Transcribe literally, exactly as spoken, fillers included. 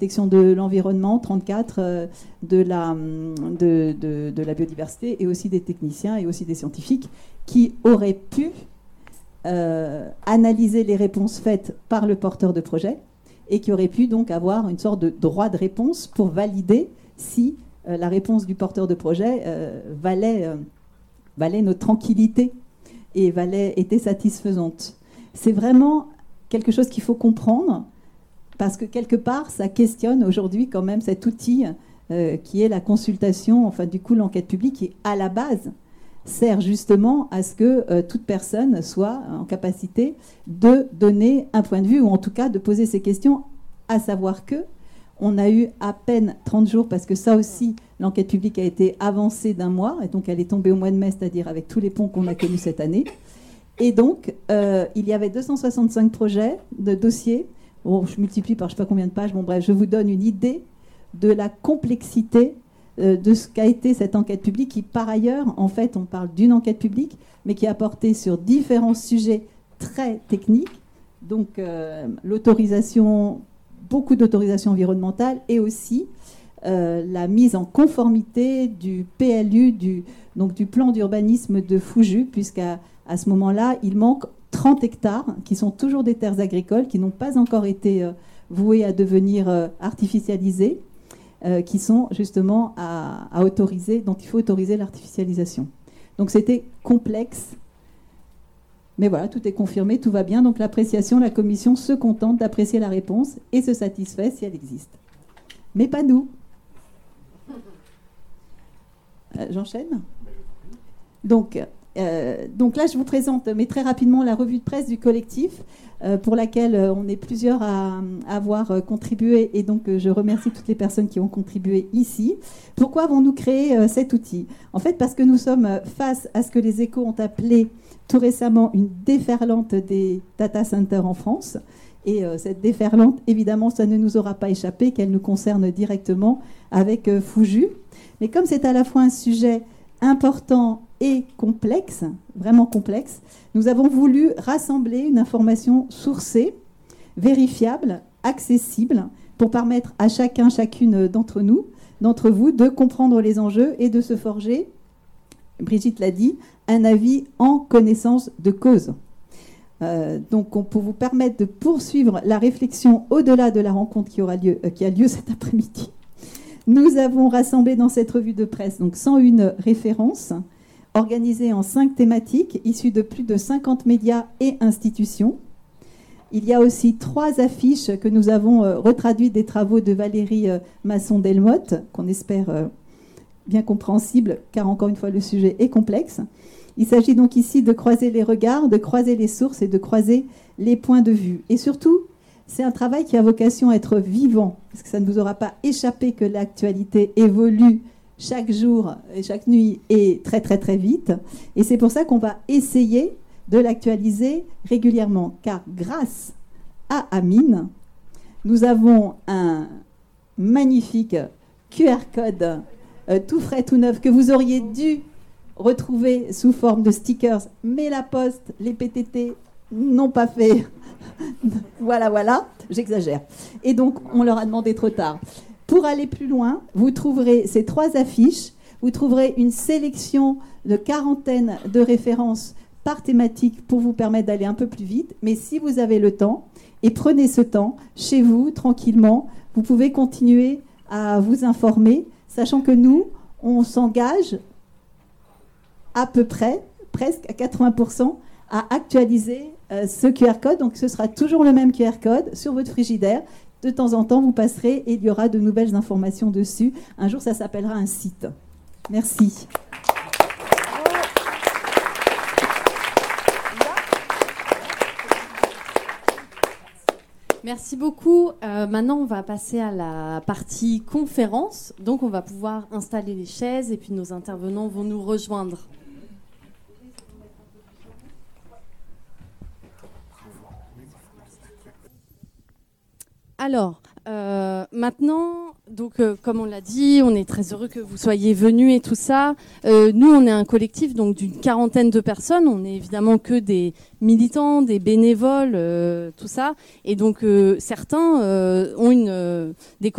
protection de l'environnement, trente-quatre, euh, de, la, de, de, de la biodiversité, et aussi des techniciens et aussi des scientifiques qui auraient pu euh, analyser les réponses faites par le porteur de projet et qui auraient pu donc avoir une sorte de droit de réponse pour valider si euh, la réponse du porteur de projet euh, valait, euh, valait notre tranquillité et valait, était satisfaisante. C'est vraiment quelque chose qu'il faut comprendre, parce que quelque part, ça questionne aujourd'hui quand même cet outil euh, qui est la consultation, enfin du coup l'enquête publique, qui à la base sert justement à ce que euh, toute personne soit en capacité de donner un point de vue, ou en tout cas de poser ses questions, à savoir que on a eu à peine trente jours, parce que ça aussi, l'enquête publique a été avancée d'un mois, et donc elle est tombée au mois de mai, c'est-à-dire avec tous les ponts qu'on a connus cette année. Et donc, euh, il y avait deux cent soixante-cinq projets de dossiers. Bon, je multiplie par je ne sais pas combien de pages. Bon, bref, je vous donne une idée de la complexité euh, de ce qu'a été cette enquête publique, qui, par ailleurs, en fait, on parle d'une enquête publique, mais qui a porté sur différents sujets très techniques. Donc, euh, l'autorisation, beaucoup d'autorisations environnementales, et aussi euh, la mise en conformité du P L U, du, donc du plan d'urbanisme de Fouju, puisqu'à à ce moment-là, il manque trente hectares, qui sont toujours des terres agricoles, qui n'ont pas encore été euh, vouées à devenir euh, artificialisées, euh, qui sont justement à, à autoriser, dont il faut autoriser l'artificialisation. Donc c'était complexe, mais voilà, tout est confirmé, tout va bien. Donc l'appréciation, la commission se contente d'apprécier la réponse et se satisfait si elle existe. Mais pas nous. Euh, j'enchaîne ? Donc... Euh, donc là, je vous présente, mais très rapidement, la revue de presse du collectif, euh, pour laquelle euh, on est plusieurs à, à avoir euh, contribué, et donc euh, je remercie toutes les personnes qui ont contribué ici. Pourquoi avons-nous créé euh, cet outil ? En fait, parce que nous sommes face à ce que les Échos ont appelé tout récemment une déferlante des data centers en France. Et euh, cette déferlante, évidemment, ça ne nous aura pas échappé, qu'elle nous concerne directement avec euh, Fouju. Mais comme c'est à la fois un sujet important et complexe, vraiment complexe, nous avons voulu rassembler une information sourcée, vérifiable, accessible, pour permettre à chacun, chacune d'entre nous, d'entre vous, de comprendre les enjeux et de se forger, Brigitte l'a dit, un avis en connaissance de cause. Euh, donc, on, pour vous permettre de poursuivre la réflexion au-delà de la rencontre qui aura lieu, euh, qui a lieu cet après-midi, nous avons rassemblé dans cette revue de presse donc cent un références organisées en cinq thématiques, issues de plus de cinquante médias et institutions. Il y a aussi trois affiches que nous avons euh, retraduites des travaux de Valérie euh, Masson-Delmotte, qu'on espère euh, bien compréhensible, car encore une fois, le sujet est complexe. Il s'agit donc ici de croiser les regards, de croiser les sources et de croiser les points de vue. Et surtout, c'est un travail qui a vocation à être vivant, parce que ça ne vous aura pas échappé que l'actualité évolue chaque jour et chaque nuit et très très très vite. Et c'est pour ça qu'on va essayer de l'actualiser régulièrement, car grâce à Amine, nous avons un magnifique Q R code euh, tout frais, tout neuf, que vous auriez dû retrouver sous forme de stickers, mais la Poste, les P T T n'ont pas fait. Voilà, voilà, j'exagère. Et donc, on leur a demandé trop tard. Pour aller plus loin, vous trouverez ces trois affiches, vous trouverez une sélection de quarantaine de références par thématique pour vous permettre d'aller un peu plus vite. Mais si vous avez le temps, et prenez ce temps, chez vous, tranquillement, vous pouvez continuer à vous informer, sachant que nous, on s'engage à peu près, presque à quatre-vingts pour cent, à actualiser euh, ce Q R code. Donc ce sera toujours le même Q R code sur votre frigidaire. De temps en temps, vous passerez et il y aura de nouvelles informations dessus. Un jour, ça s'appellera un site. Merci. Merci beaucoup. Euh, maintenant, on va passer à la partie conférence. Donc, on va pouvoir installer les chaises et puis nos intervenants vont nous rejoindre. Alors, euh, maintenant, donc, euh, comme on l'a dit, on est très heureux que vous soyez venus et tout ça. Euh, nous, on est un collectif donc d'une quarantaine de personnes. On n'est évidemment que des militants, des bénévoles, euh, tout ça. Et donc, euh, certains euh, ont une, euh, des